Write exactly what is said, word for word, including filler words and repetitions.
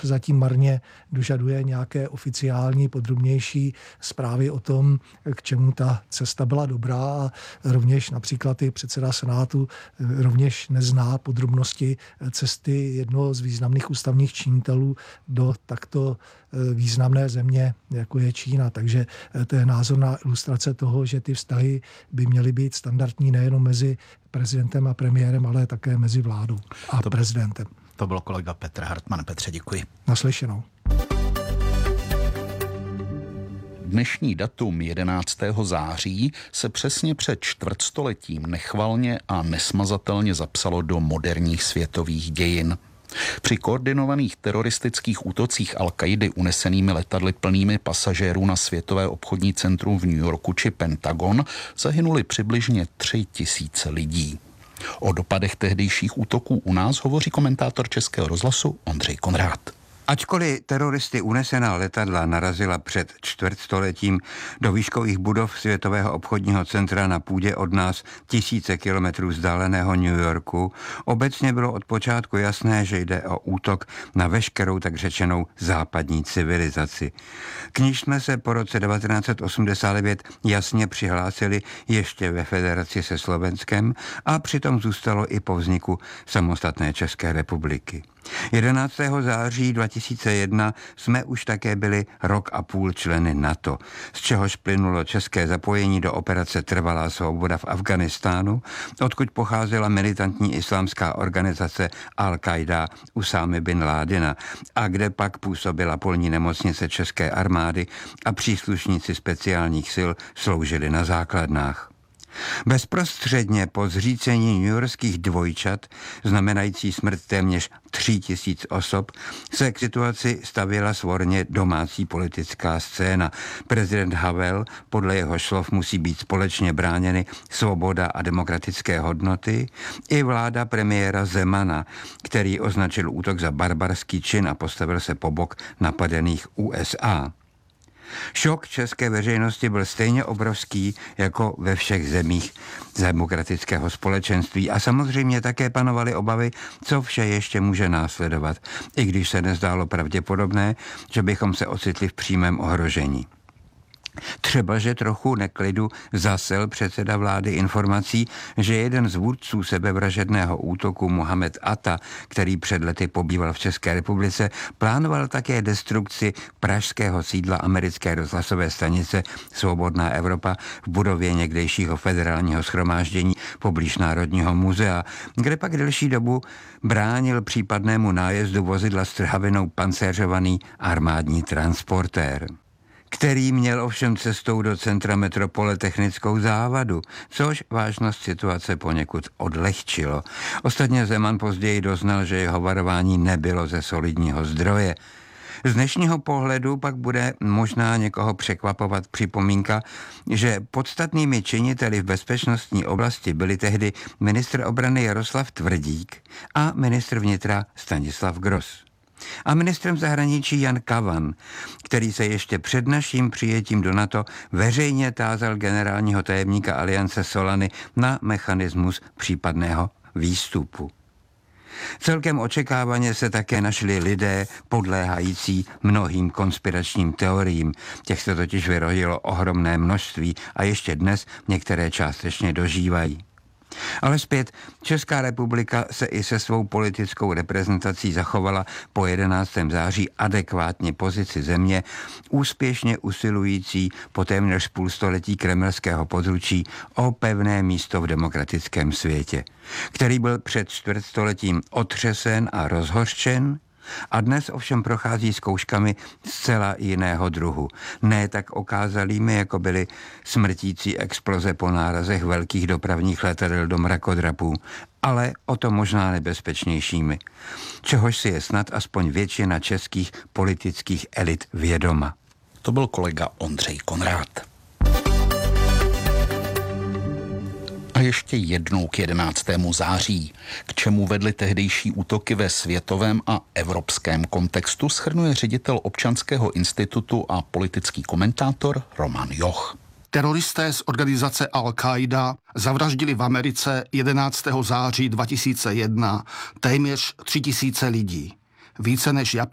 zatím marně dožaduje nějaké oficiální, podrobnější zprávy o tom, k čemu ta cesta byla dobrá, a rovněž například i předseda Senátu rovněž nezná podrobnosti cesty jednoho z významných ústavních činitelů do takto významné země, jako je Čína. Takže to je názorná ilustrace toho, že ty vztahy by měly být standardní nejenom mezi prezidentem a premiérem, ale také mezi vládou a to, prezidentem. To byl kolega Petr Hartman. Petře, děkuji. Naslyšenou. Dnešní datum jedenáctého září se přesně před čtvrtstoletím nechvalně a nesmazatelně zapsalo do moderních světových dějin. Při koordinovaných teroristických útocích Al-Kaidy unesenými letadly plnými pasažérů na Světové obchodní centrum v New Yorku či Pentagon zahynuli přibližně tři tisíce lidí. O dopadech tehdejších útoků u nás hovoří komentátor Českého rozhlasu Ondřej Konrád. Ačkoliv teroristy unesená letadla narazila před čtvrtstoletím do výškových budov Světového obchodního centra na půdě od nás tisíce kilometrů vzdáleného New Yorku, obecně bylo od počátku jasné, že jde o útok na veškerou tak řečenou západní civilizaci. K níž jsme se po roce devatenáct set osmdesát devět jasně přihlásili ještě ve federaci se Slovenskem a přitom zůstalo i po vzniku samostatné České republiky. jedenáctého září dva tisíce jedna jsme už také byli rok a půl členy NATO, z čehož plynulo české zapojení do operace Trvalá svoboda v Afghánistánu, odkud pocházela militantní islámská organizace Al-Qaida Usámy bin Ládina a kde pak působila polní nemocnice české armády a příslušníci speciálních sil sloužili na základnách. Bezprostředně po zřícení newyorských dvojčat, znamenající smrt téměř tří tisíc osob, se k situaci stavěla svorně domácí politická scéna. Prezident Havel, podle jeho slov musí být společně bráněny svoboda a demokratické hodnoty, i vláda premiéra Zemana, který označil útok za barbarský čin a postavil se po bok napadených U S A. Šok české veřejnosti byl stejně obrovský jako ve všech zemích demokratického společenství a samozřejmě také panovaly obavy, co vše ještě může následovat, i když se nezdálo pravděpodobné, že bychom se ocitli v přímém ohrožení. Třeba, že trochu neklidu zasel předseda vlády informací, že jeden z vůdců sebevražedného útoku Mohamed Atta, který před lety pobýval v České republice, plánoval také destrukci pražského sídla americké rozhlasové stanice Svobodná Evropa v budově někdejšího federálního shromáždění poblíž Národního muzea, kde pak delší dobu bránil případnému nájezdu vozidla s trhavinou pancéřovaný armádní transportér, který měl ovšem cestou do centra metropole technickou závadu, což vážnost situace poněkud odlehčilo. Ostatně Zeman později doznal, že jeho varování nebylo ze solidního zdroje. Z dnešního pohledu pak bude možná někoho překvapovat připomínka, že podstatnými činiteli v bezpečnostní oblasti byli tehdy ministr obrany Jaroslav Tvrdík a ministr vnitra Stanislav Gross. A ministrem zahraničí Jan Kavan, který se ještě před naším přijetím do NATO veřejně tázal generálního tajemníka Aliance Solany na mechanismus případného výstupu. Celkem očekávaně se také našli lidé podléhající mnohým konspiračním teoriím. Těch se totiž vyrodilo ohromné množství a ještě dnes některé částečně dožívají. Ale zpět, Česká republika se i se svou politickou reprezentací zachovala po jedenáctého září adekvátně pozici země, úspěšně usilující po téměř půlstoletí kremelského područí o pevné místo v demokratickém světě, který byl před čtvrtstoletím otřesen a rozhořčen, a dnes ovšem prochází zkouškami zcela jiného druhu. Ne tak okázalými, jako byly smrtící exploze po nárazech velkých dopravních letadel do mrakodrapů, ale o to možná nebezpečnějšími, čehož si je snad aspoň většina českých politických elit vědoma. To byl kolega Ondřej Konrád. A ještě jednou k jedenáctému září. K čemu vedly tehdejší útoky ve světovém a evropském kontextu, shrnuje ředitel Občanského institutu a politický komentátor Roman Joch. Teroristé z organizace Al-Qaida zavraždili v Americe jedenáctého září dva tisíce jedna téměř tři tisíce lidí. Více než